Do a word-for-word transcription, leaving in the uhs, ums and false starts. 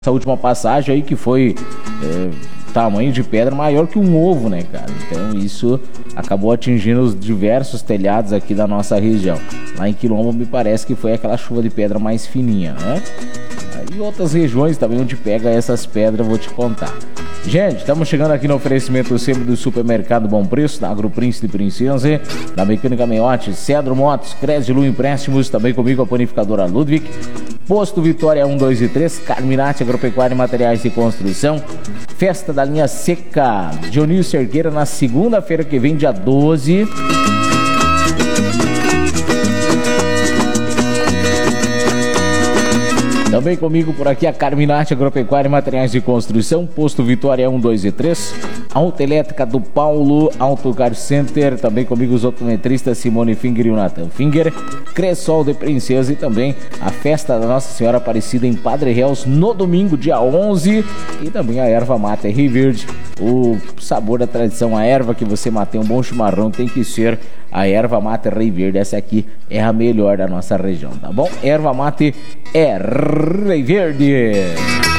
essa última passagem aí que foi é, tamanho de pedra maior que um ovo, né, cara? Então isso acabou atingindo os diversos telhados aqui da nossa região. Lá em Quilombo me parece que foi aquela chuva de pedra mais fininha, né? E outras regiões também onde pega essas pedras, vou te contar. Gente, estamos chegando aqui no oferecimento sempre do Supermercado Bom Preço, da Agropríncipe de Princesa, da Mecânica Meiote, Cedro Motos, Crédito Empréstimos, também comigo a Panificadora Ludwig, Posto Vitória um, dois e três, Carminati Agropecuária e Materiais de Construção, Festa da Linha Seca, Dionísio Cerqueira na segunda-feira que vem, dia doze. Também comigo por aqui a Carminati Agropecuária e Materiais de Construção, Posto Vitória um, dois e três, Autoelétrica do Paulo, Auto Car Center, também comigo os optometristas Simone Finger e o Nathan Finger, Cressol de Princesa e também a festa da Nossa Senhora Aparecida em Padre Réus no domingo, dia onze, e também a erva mate Rio Verde, o sabor da tradição, a erva que você mate um bom chimarrão tem que ser a erva mate Rio Verde, essa aqui é a melhor da nossa região, tá bom? Erva mate é Rio Verde.